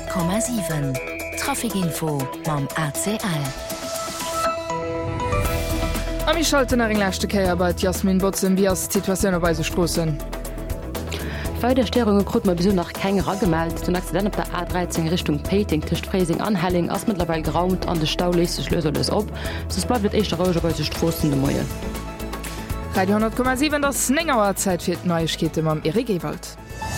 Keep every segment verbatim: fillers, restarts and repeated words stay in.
Komma sieben Trafikinfo mam A C L. Am ich schalte nach englächte Käier bei Jasmin Botzen wie as Situationun op weise Strossen. Bei der Störung krut man bis nach kein gemeldet. Den Accident op der A dreizehn Richtung Peting Tisch Freising Anhelling ass mittlerweile geraumt an de staulese Schlöserles op. Sos bleibt wird echt Rauge bei Strossen de Moie. Radio hundert Komma sieben das Nengauer Zeit fir Neuigkete mam Erik Ewald.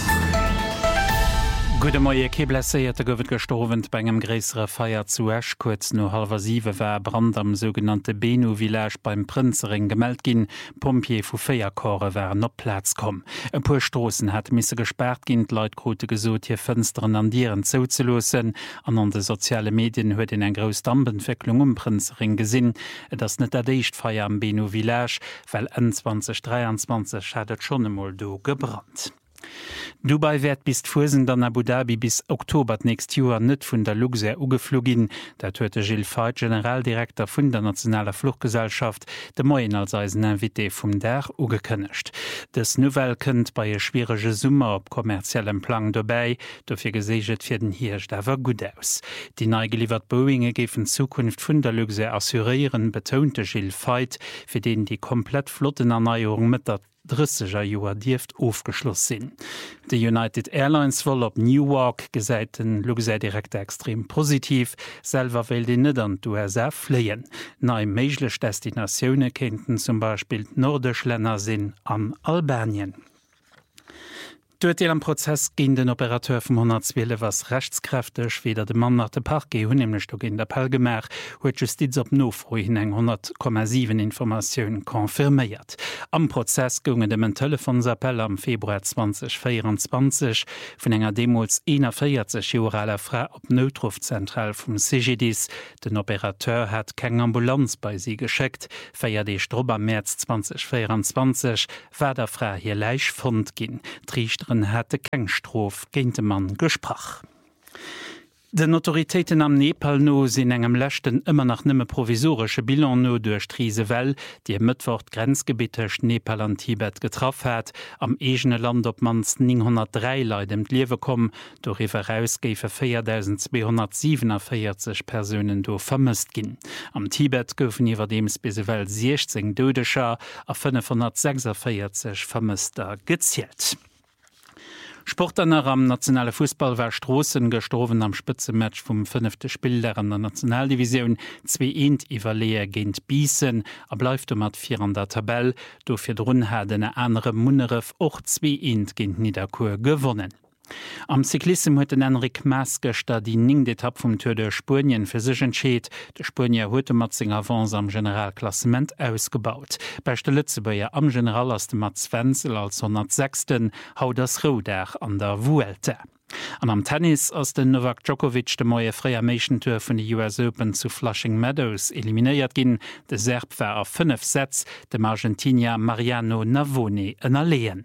Gude Moie Keblesséierte gowet gestorwen bei engem gräsere Feier zu Esch kurz no halber sieve wär Brand am sogenannte Benu-Village beim Prinzering gemeldt ginn, Pompier vu Féierkorre wären op Platz kom. E puer Strossen hat misse gesperrt ginn Leiitgrote gesot hier Fënsteren an Dieren zouzelosen, an an de soziale Medien huet in eng gros Dambenvecklung um Prinzering gesinn, et ass net der déicht Feier am Benu-Village, well zwanzig dreiundzwanzig hatt schon emol do gebrannt. Dubai werd bis d'Fusen an Abu Dhabi bis Oktober nächst Joer net vun der Luxair ugeflugin, dat huete Gilles Fayet, Generaldirektor vun der Nationaler Fluchtgesellschaft, de Moien als eisen Invité vum Der ugekënnecht. Des Nouvel kënnt bei e schwierege Summer op kommerziellem Plan dobäi, dofir geséget fir den Hirsch dawer gut aus. Die neigeliefert Boeinge gefen Zukunft vun der Luxair assurieren, betonte Gilles Fayet, fir den die komplett Flottenerneuerung mit der dreißiger Joer Dieft aufgeschloss sinn. De United Airlines woll op Newark gesäiten Luxair-Direktor extrem positiv, selver will die net an d'U S A fleien. Nei méiglech Destinationune kennten zum Beispiel nordisch Länner sinn an Albanien. Doet am Prozess ginn den Operateur vum hundertzwille was rechtskräfteg weder de Mann nach de Parke hun nämlich do gin der Pellgemer huet Justiz op Nofro hin eng hundert Komma sieben Informationoun konfirméiert. Am Prozess gonge dem en Telefonsappell am Februar zwanzig vierundzwanzig vun enger Demos vierzig Joraler Fra op Notrufzentral vum C G D S. Den Operateur hat keng Ambulanz bei sie gescheckt, feier de Strober März zwanzig vierundzwanzig war der Fra hier leich fond ginn. Triicht hatte keng Strof géinte man gesprach. Den Autoritäten am Nepal no sinn engem Lächten immer nach nimme provisorsche Bilan no durch Trisewell, die im Mittwoch grenzgebietecht Nepal an Tibet getroffen hat, am egene Land op mans neunhundertdrei Leute im Liewe kom, doiwwer rausgefe vierzehntausendsiebenhundertvierundvierzig Personen do vermisst ginn. Am Tibet goufen iwwer dems bisewell sechzehn Dodescher a fünfhundertsechsundvierzig Vermisster gezielt. Sportler am nationale Fußball war Strossen gestorben am Spitzematch vom fünfte Spiel der an der Nationaldivision zwei eins iwwerleer géint Biessen, er bleibt um mat vier an der Tabelle, dofir drun hat en andere Munneref och zwei eins géint Niederkur gewonnen. Am Cyklism huet den Enric Mas gester die ning d'Etapp vum Tour de Spurien fir sech entscheet. De Spurnier huete mat seg Avance am Generalklassement ausgebaut. Beichte Lützebäier am General ass dem Mats Wenzel als hundertsechsten haut das Rodach an der Vuelta. An am Tennis ass den Novak Djokovic de moie freier Méchentour vun de U S Open zu Flushing Meadows eliminéiert ginn, de Serb wär a fünf Sätz dem Argentinier Mariano Navone ënnerleen.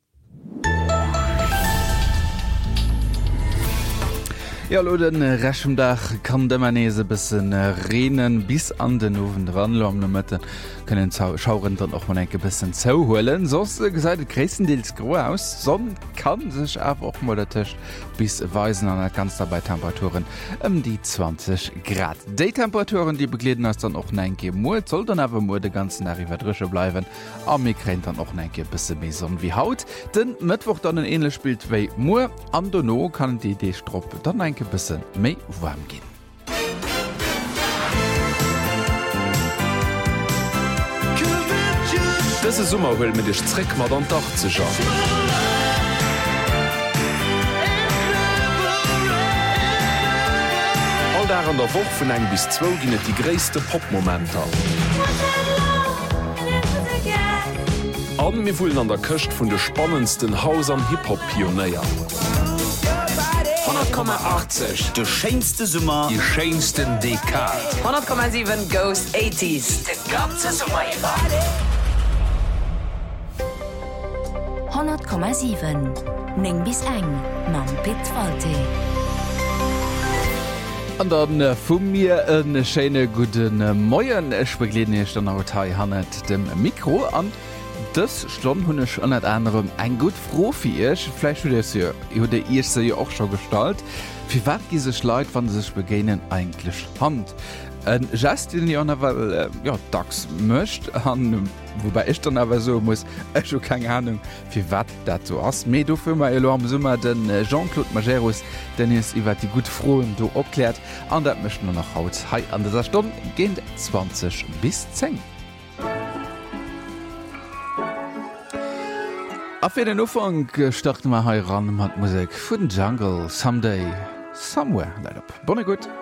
Ja, lo den äh, Rechendach kann de Manese bisssen äh, Renen bis an den Ofen dran am Mitte können Schauren dann auch mal enke bisssen zouholen. Sos äh, gesagt Gräendeels gro aus, Sonn kann sich einfach mal der Tisch bis weisen an der ganz dabei Temperaturen um die zwanzig Grad. Die Temperaturen, die begleden als dann auch enke Mut, soll dann aber nur de ganzen Arriva drische bleiben. Am Mikren dann auch enke bisse mehr Sonn wie Haut. Den Mittwoch dann ein ähnlich spielt wie Mur. Am Dono kann die Idee stroppe dann enke bisschen méi warm gehen. Dëse Summer hull mit dech Zréck mat an Dach ze schaffen. All da an der Woch vun eng bis zwo ginnet die gréste Popmomenter. Am mir vullen an der Köcht vun de spannendsten Haus am Hip-Hop-Pionéier. hundert Komma achtzig de scheinste Summer, die scheinsten Dekad. hundert Komma sieben Ghost achtziger. De ganze Summer. hundert Komma sieben Ning bis eng mam Pitwalte. An dann äh, vum mir en Schene guten äh, Moien Ech begleden ech dann Autai hannet dem Mikro an Das Stunde hun ich an anderem ein gut froh für ich vielleicht ja, der erste ja auch schon gestaltt wie wat diese Leute wann sie sich begegnen eigentlich hand ein Justin ja, weil äh, ja dax möchte an wobei ich dann aber so muss ich schon keine Ahnung wie wat dazu hast me du für mal am Summer den äh, Jean-Claude Majerus denn ist über die gut frohen du erklärt an der möchten nur noch haut hi an dieser Stunde gehen zwanzig bis zehn. Auf den Anfang starten wir hier ran mit Musik für den Jungle Someday Somewhere. Bonne gut.